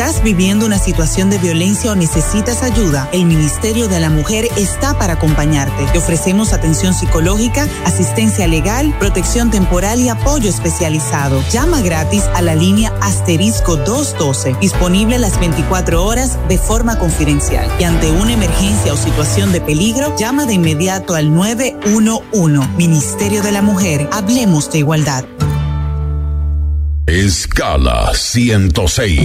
¿Estás viviendo una situación de violencia o necesitas ayuda? El Ministerio de la Mujer está para acompañarte. Te ofrecemos atención psicológica, asistencia legal, protección temporal y apoyo especializado. Llama gratis a la línea *212, disponible las 24 horas de forma confidencial. Y ante una emergencia o situación de peligro, llama de inmediato al 911. Ministerio de la Mujer, hablemos de igualdad. Escala 106.